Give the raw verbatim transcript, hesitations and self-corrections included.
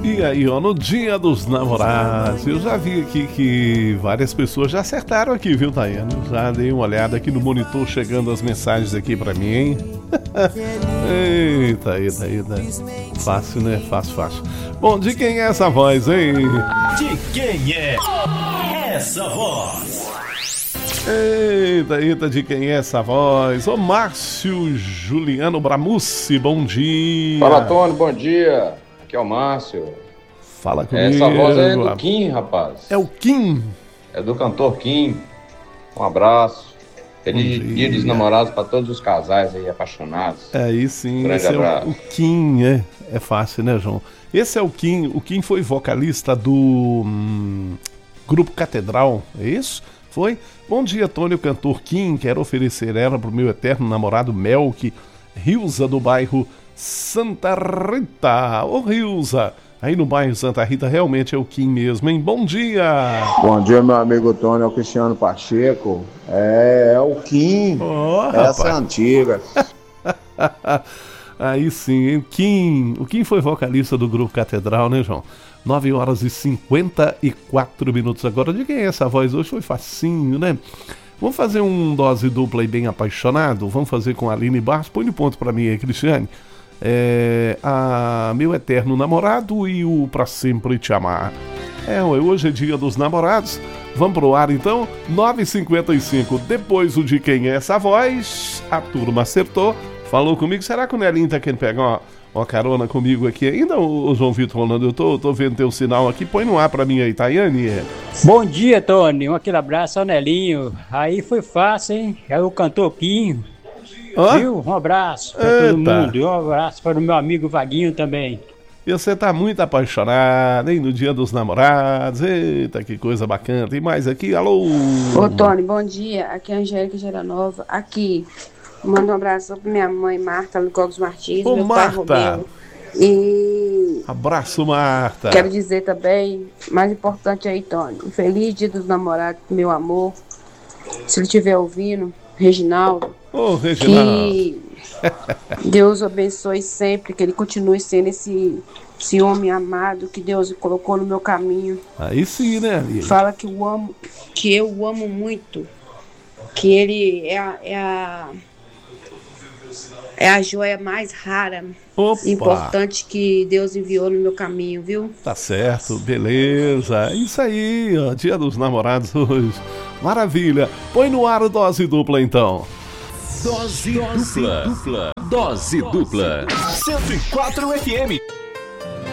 E aí, ó, no Dia dos Namorados, eu já vi aqui que várias pessoas já acertaram aqui, viu, Tayane? Já dei uma olhada aqui no monitor, chegando as mensagens aqui pra mim, hein? Eita, eita, eita. Fácil, né? Fácil, fácil. Bom, de quem é essa voz, hein? De quem é essa voz? Eita, eita, de quem é essa voz? Ô, Márcio Juliano Bramucci, bom dia. Fala, Tony, bom dia. Aqui é o Márcio. Fala comigo. Essa voz é do Kim, rapaz. É o Kim? É do cantor Kim. Um abraço. Feliz dia. dia dos namorados para todos os casais aí apaixonados. Aí sim, grande esse abraço. É o, o Kim, é, é fácil, né, João? Esse é o Kim. O Kim foi vocalista do hum, Grupo Catedral, é isso? Foi? Bom dia, Tony, o cantor Kim. Quero oferecer ela pro meu eterno namorado Melk, Rilza, do bairro Santa Rita. Ô, Rilza, aí no bairro Santa Rita realmente é o Kim mesmo, hein? Bom dia! Bom dia, meu amigo Tony, é o Cristiano Pacheco. É, é o Kim. Oh, essa rapaz. é antiga. Aí sim, hein? Kim. O Kim foi vocalista do Grupo Catedral, né, João? nove horas e cinquenta e quatro minutos agora. De quem é essa voz hoje? Foi facinho, né? Vamos fazer um dose dupla e bem apaixonado? Vamos fazer com a Aline Barros. Põe no ponto pra mim aí, Cristiane. É, a Meu Eterno Namorado e o Pra Sempre Te Amar. É, hoje é dia dos namorados. Vamos pro ar então, nove e cinquenta e cinco. Depois o de quem é essa voz. A turma acertou. Falou comigo. Será que o Nelinho tá querendo pegar uma, uma carona comigo aqui ainda, o João Vitor Rolando? Eu tô, tô vendo teu sinal aqui. Põe no ar pra mim aí, Tayane. Bom dia, Tony. Um aquele abraço ao Nelinho. Aí foi fácil, hein? É o cantor Quinho. Oh? Viu? Um abraço pra Eita. todo mundo. E um abraço para o meu amigo Vaguinho também. E você tá muito apaixonado, hein? No dia dos namorados. Eita, que coisa bacana. Tem mais aqui? Alô? Ô, Tony, bom dia. Aqui é a Angélica Geranova. Aqui, mando um abraço pra minha mãe, Marta Lucogos Martins, Ô, meu Marta. pai, Romeu. E Abraço, Marta. quero dizer também, mais importante aí, Tony, um feliz dia dos namorados, meu amor. Se ele estiver ouvindo, Reginaldo. Ô, Reginaldo. Que Deus o abençoe sempre, que ele continue sendo esse, esse homem amado que Deus colocou no meu caminho. Aí sim, né? Fala que eu amo, que eu o amo muito, que ele é a, é a, é a joia mais rara, Opa. importante que Deus enviou no meu caminho, viu? Tá certo, beleza. Isso aí, ó, dia dos namorados hoje. Maravilha. Põe no ar o Dose Dupla, então. Dose, Dose dupla. dupla. Dose dupla. cento e quatro F M.